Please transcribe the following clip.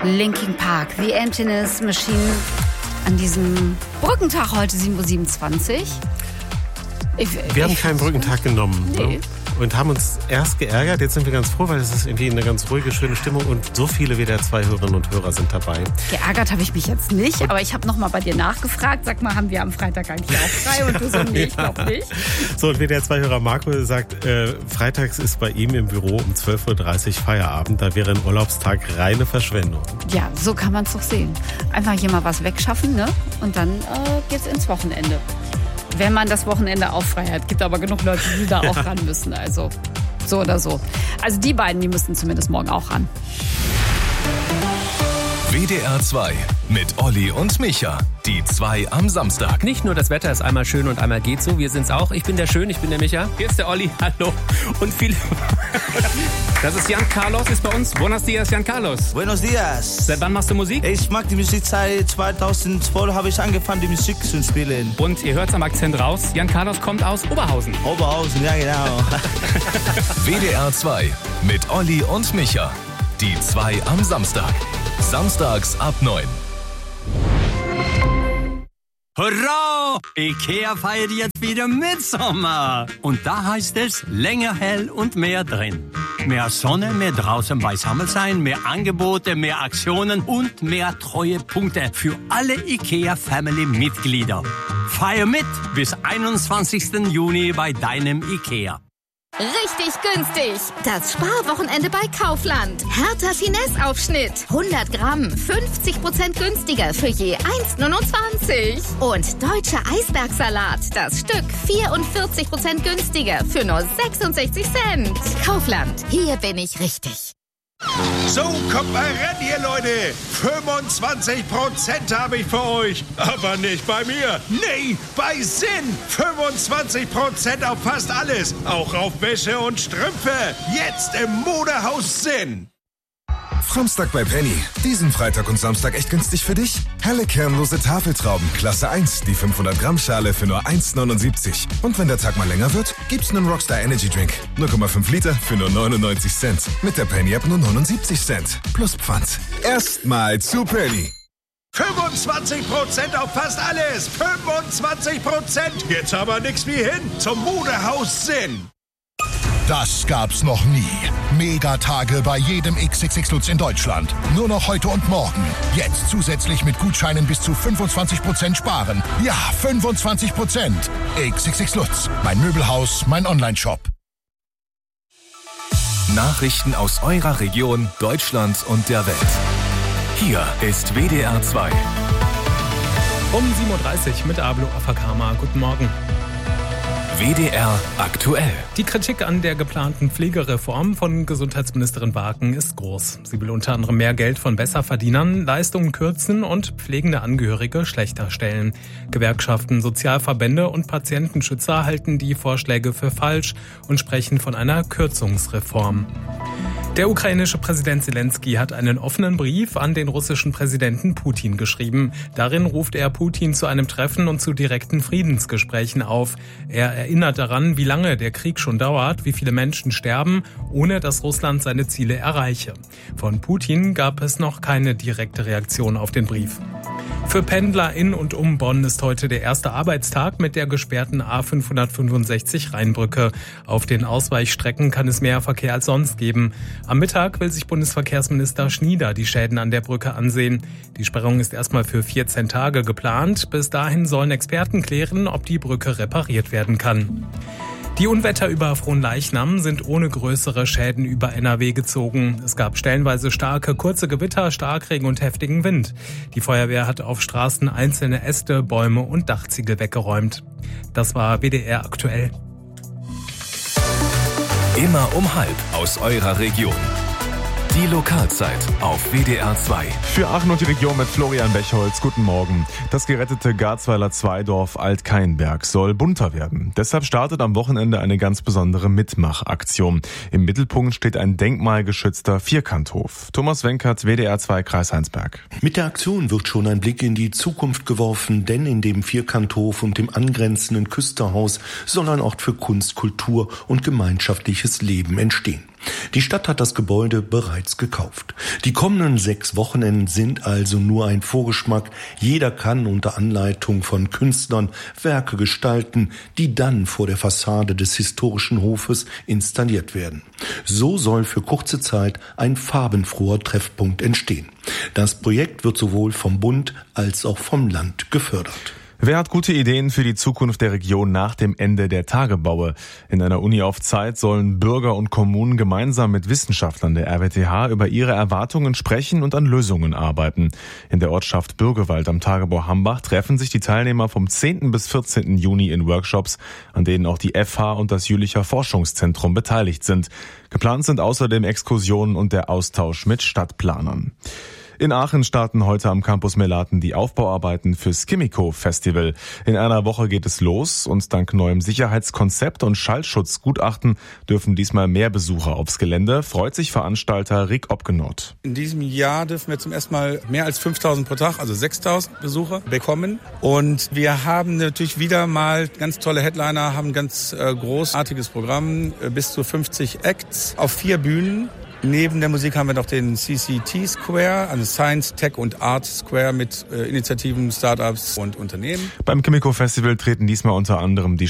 Linkin Park, The Emptiness Machine, an diesem Brückentag heute 7.27 Uhr. Wir haben keinen Brückentag genommen. Nee. Ne? Und haben uns erst geärgert. Jetzt sind wir ganz froh, weil es ist irgendwie eine ganz ruhige, schöne Stimmung und so viele WDR 2 Hörerinnen und Hörer sind dabei. Geärgert habe ich mich jetzt nicht, aber ich habe noch mal bei dir nachgefragt. Sag mal, haben wir am Freitag eigentlich auch frei? Und du so, nee, ich glaube nicht. So, und WDR 2 Hörer Marco sagt, freitags ist bei ihm im Büro um 12.30 Uhr Feierabend. Da wäre ein Urlaubstag reine Verschwendung. Ja, so kann man es doch sehen. Einfach hier mal was wegschaffen, ne? Und dann geht's ins Wochenende. Wenn man das Wochenende auch frei hat. Gibt aber genug Leute, die da auch ran müssen. Also so oder so. Also die beiden, die müssen zumindest morgen auch ran. WDR 2 mit Olli und Micha. Die 2 am Samstag. Nicht nur das Wetter ist einmal schön und einmal geht so, wir sind's auch. Ich bin der Schön, ich bin der Micha. Hier ist der Olli, hallo. Und viele... Das ist Jan Carlos, ist bei uns. Buenos dias, Jan Carlos. Buenos dias. Seit wann machst du Musik? Ich mag die Musik seit 2012, habe ich angefangen, die Musik zu spielen. Und ihr hört's am Akzent raus, Jan Carlos kommt aus Oberhausen. Oberhausen, ja genau. WDR 2 mit Olli und Micha. Die 2 am Samstag. Samstags ab 9. Hurra! Ikea feiert jetzt wieder Mitsommer. Und da heißt es länger hell und mehr drin. Mehr Sonne, mehr draußen beisammen sein, mehr Angebote, mehr Aktionen und mehr Treuepunkte für alle Ikea-Family-Mitglieder. Feier mit bis 21. Juni bei deinem Ikea. Richtig günstig. Das Sparwochenende bei Kaufland. Hertha Finesse-Aufschnitt. 100 Gramm, 50% günstiger für je 1,29. Und deutscher Eisbergsalat. Das Stück 44% günstiger für nur 66 Cent. Kaufland. Hier bin ich richtig. So, kommt mal ran hier, Leute. 25% habe ich für euch. Aber nicht bei mir. Nee, bei Sinn. 25% auf fast alles. Auch auf Wäsche und Strümpfe. Jetzt im Modehaus Sinn. Samstag bei Penny. Diesen Freitag und Samstag echt günstig für dich? Helle kernlose Tafeltrauben, Klasse 1, die 500 Gramm Schale für nur 1,79. Und wenn der Tag mal länger wird, gibt's einen Rockstar Energy Drink. 0,5 Liter für nur 99 Cent. Mit der Penny App nur 79 Cent. Plus Pfand. Erstmal zu Penny. 25% auf fast alles. 25%. Jetzt aber nix wie hin zum Modehaus Sinn. Das gab's noch nie. Megatage bei jedem XXX Lutz in Deutschland. Nur noch heute und morgen. Jetzt zusätzlich mit Gutscheinen bis zu 25% sparen. Ja, 25%. XXX Lutz. Mein Möbelhaus, mein Online-Shop. Nachrichten aus eurer Region, Deutschland und der Welt. Hier ist WDR 2. Um 7.30 Uhr mit Ablo Afakama. Guten Morgen. WDR aktuell. Die Kritik an der geplanten Pflegereform von Gesundheitsministerin Barken ist groß. Sie will unter anderem mehr Geld von Besserverdienern, Leistungen kürzen und pflegende Angehörige schlechter stellen. Gewerkschaften, Sozialverbände und Patientenschützer halten die Vorschläge für falsch und sprechen von einer Kürzungsreform. Der ukrainische Präsident Zelensky hat einen offenen Brief an den russischen Präsidenten Putin geschrieben. Darin ruft er Putin zu einem Treffen und zu direkten Friedensgesprächen auf. Er erinnert daran, wie lange der Krieg schon dauert, wie viele Menschen sterben, ohne dass Russland seine Ziele erreiche. Von Putin gab es noch keine direkte Reaktion auf den Brief. Für Pendler in und um Bonn ist heute der erste Arbeitstag mit der gesperrten A565 Rheinbrücke. Auf den Ausweichstrecken kann es mehr Verkehr als sonst geben. Am Mittag will sich Bundesverkehrsminister Schnieder die Schäden an der Brücke ansehen. Die Sperrung ist erstmal für 14 Tage geplant. Bis dahin sollen Experten klären, ob die Brücke repariert werden kann. Die Unwetter über Fronleichnam sind ohne größere Schäden über NRW gezogen. Es gab stellenweise starke, kurze Gewitter, Starkregen und heftigen Wind. Die Feuerwehr hat auf Straßen einzelne Äste, Bäume und Dachziegel weggeräumt. Das war WDR aktuell. Immer um 12:30 aus eurer Region. Die Lokalzeit auf WDR 2. Für Aachen und die Region mit Florian Bechholz. Guten Morgen. Das gerettete Garzweiler Zweidorf Alt-Kainberg soll bunter werden. Deshalb startet am Wochenende eine ganz besondere Mitmachaktion. Im Mittelpunkt steht ein denkmalgeschützter Vierkanthof. Thomas Wenkert, WDR 2 Kreis Heinsberg. Mit der Aktion wird schon ein Blick in die Zukunft geworfen, denn in dem Vierkanthof und dem angrenzenden Küsterhaus soll ein Ort für Kunst, Kultur und gemeinschaftliches Leben entstehen. Die Stadt hat das Gebäude bereits gekauft. Die kommenden 6 Wochenenden sind also nur ein Vorgeschmack. Jeder kann unter Anleitung von Künstlern Werke gestalten, die dann vor der Fassade des historischen Hofes installiert werden. So soll für kurze Zeit ein farbenfroher Treffpunkt entstehen. Das Projekt wird sowohl vom Bund als auch vom Land gefördert. Wer hat gute Ideen für die Zukunft der Region nach dem Ende der Tagebaue? In einer Uni auf Zeit sollen Bürger und Kommunen gemeinsam mit Wissenschaftlern der RWTH über ihre Erwartungen sprechen und an Lösungen arbeiten. In der Ortschaft Bürgewald am Tagebau Hambach treffen sich die Teilnehmer vom 10. bis 14. Juni in Workshops, an denen auch die FH und das Jülicher Forschungszentrum beteiligt sind. Geplant sind außerdem Exkursionen und der Austausch mit Stadtplanern. In Aachen starten heute am Campus Melaten die Aufbauarbeiten fürs Kimiko Festival. In einer Woche geht es los und dank neuem Sicherheitskonzept und Schallschutzgutachten dürfen diesmal mehr Besucher aufs Gelände, freut sich Veranstalter Rick Opgenot. In diesem Jahr dürfen wir zum ersten Mal mehr als 5.000 pro Tag, also 6.000 Besucher bekommen. Und wir haben natürlich wieder mal ganz tolle Headliner, haben ein ganz großartiges Programm, bis zu 50 Acts auf 4 Bühnen. Neben der Musik haben wir noch den CCT Square, also Science, Tech und Art Square mit Initiativen, Startups und Unternehmen. Beim Kimiko Festival treten diesmal unter anderem die